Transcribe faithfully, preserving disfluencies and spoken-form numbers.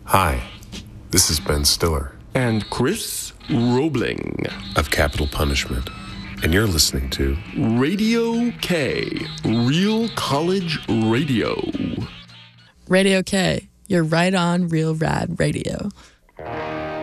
Hi, this is Ben Stiller and Chris Roebling of Capital Punishment, and you're listening to Radio K, Real College Radio. Radio K, you're right on Real Rad Radio.